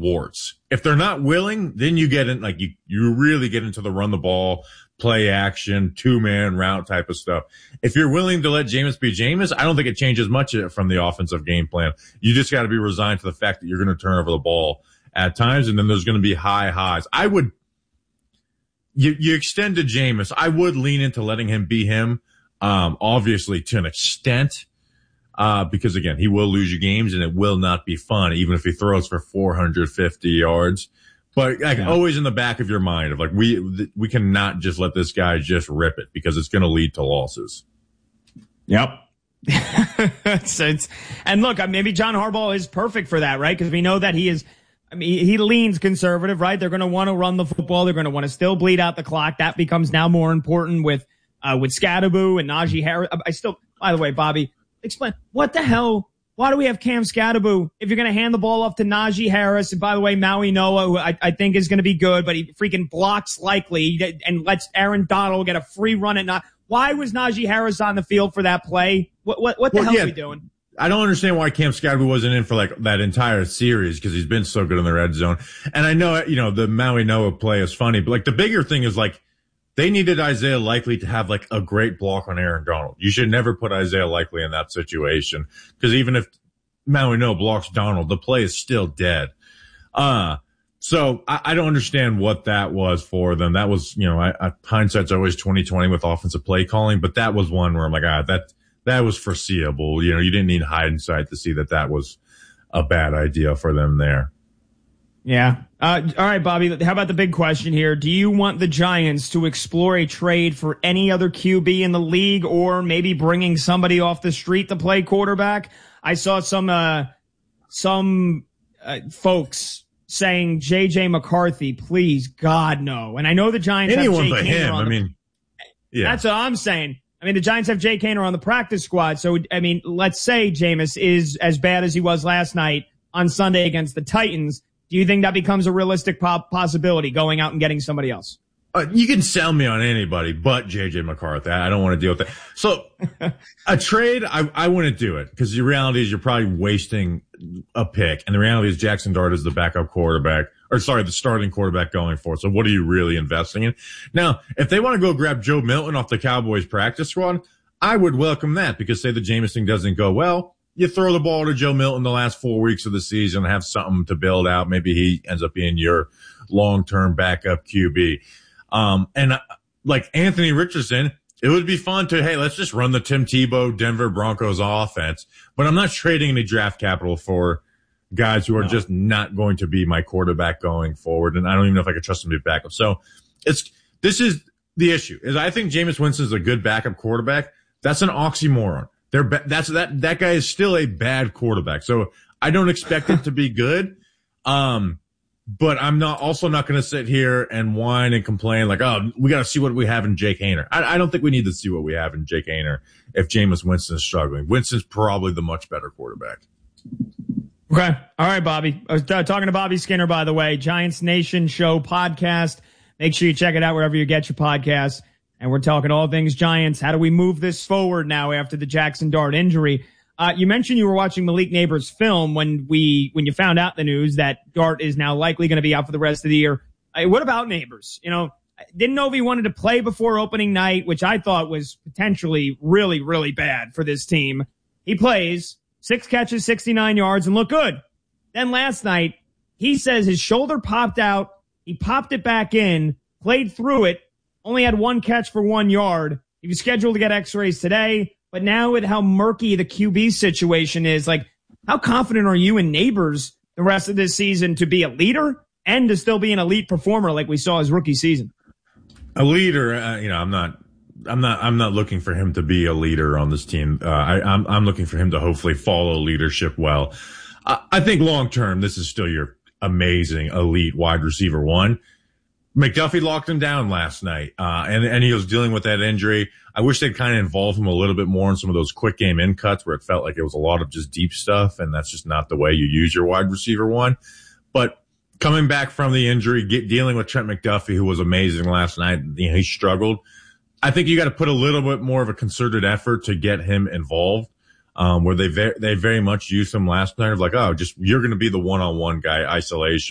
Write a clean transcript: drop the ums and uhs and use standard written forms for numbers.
warts. If they're not willing, then you get in, like you really get into the run the ball, play action, 2-man route type of stuff. If you're willing to let Jameis be Jameis, I don't think it changes much from the offensive game plan. You just got to be resigned to the fact that you're going to turn over the ball at times, and then there's going to be high highs. You extend to Jameis. I would lean into letting him be him, obviously to an extent, because again, he will lose you games and it will not be fun, even if he throws for 450 yards. But always in the back of your mind of like, we cannot just let this guy just rip it because it's going to lead to losses. Yep. And look, maybe John Harbaugh is perfect for that, right? Because we know that he leans conservative, right? They're going to want to run the football. They're going to want to still bleed out the clock. That becomes now more important with Scadaboo and Najee Harris. By the way, Bobby, explain what the hell. Why do we have Cam Scadaboo if you're going to hand the ball off to Najee Harris? And by the way, Maui Noah, who I think is going to be good, but he freaking blocks likely and lets Aaron Donald get a free run at not. Why was Najee Harris on the field for that play? What the hell are we doing? I don't understand why Cam Scadaboo wasn't in for like that entire series because he's been so good in the red zone. And I know, the Maui Noah play is funny, but like the bigger thing is like they needed Isaiah Likely to have like a great block on Aaron Donald. You should never put Isaiah Likely in that situation because even if Maui Noah blocks Donald, the play is still dead. So I don't understand what that was for them. That was, hindsight's always 20/20 with offensive play calling, but that was one where I'm like, that was foreseeable. You didn't need hindsight to see that was a bad idea for them there. Yeah. All right, Bobby, how about the big question here? Do you want the Giants to explore a trade for any other QB in the league or maybe bringing somebody off the street to play quarterback? I saw some folks saying J.J. McCarthy, please, God, no. And I know the Giants anyone have Jay but Kaner him. Yeah. That's what I'm saying. The Giants have Jay Kaner on the practice squad. So, let's say Jameis is as bad as he was last night on Sunday against the Titans. Do you think that becomes a realistic possibility, going out and getting somebody else? You can sell me on anybody but J.J. McCarthy. I don't want to deal with that. So a trade, I wouldn't do it because the reality is you're probably wasting a pick. And the reality is Jackson Dart is the backup quarterback, the starting quarterback going forward. So what are you really investing in? Now, if they want to go grab Joe Milton off the Cowboys practice squad, I would welcome that because say the Jameis thing doesn't go well, you throw the ball to Joe Milton the last 4 weeks of the season and have something to build out. Maybe he ends up being your long-term backup QB. And like Anthony Richardson, it would be fun to, hey, let's just run the Tim Tebow Denver Broncos offense. But I'm not trading any draft capital for guys who are just not going to be my quarterback going forward. And I don't even know if I could trust them to be backup. So this is the issue is I think Jameis Winston is a good backup quarterback. That's an oxymoron. That guy is still a bad quarterback. So I don't expect it to be good. But I'm also not going to sit here and whine and complain like, oh, we got to see what we have in Jake Haener. I don't think we need to see what we have in Jake Haener if Jameis Winston is struggling. Winston's probably the much better quarterback. Okay. All right, Bobby. I was talking to Bobby Skinner, by the way, Giants Nation Show podcast. Make sure you check it out wherever you get your podcasts. And we're talking all things Giants. How do we move this forward now after the Jackson Dart injury? You mentioned you were watching Malik Neighbors' film when you found out the news that Dart is now likely going to be out for the rest of the year. What about Neighbors? Didn't know if he wanted to play before opening night, which I thought was potentially really, really bad for this team. He plays 6 catches, 69 yards, and looked good. Then last night, he says his shoulder popped out. He popped it back in, played through it, only had 1 catch for 1 yard. He was scheduled to get x-rays today. But now with how murky the QB situation is, like, how confident are you in Neighbors the rest of this season to be a leader and to still be an elite performer like we saw his rookie season? A leader, I'm not looking for him to be a leader on this team. I'm looking for him to hopefully follow leadership well. I think long term, this is still your amazing elite wide receiver one. McDuffie locked him down last night, and he was dealing with that injury. I wish they'd kind of involve him a little bit more in some of those quick game in cuts where it felt like it was a lot of just deep stuff, and that's just not the way you use your wide receiver one. But coming back from the injury, dealing with Trent McDuffie, who was amazing last night, he struggled. I think you got to put a little bit more of a concerted effort to get him involved, where they very much used him last night of like, oh, just you're going to be the one-on-one guy, isolation.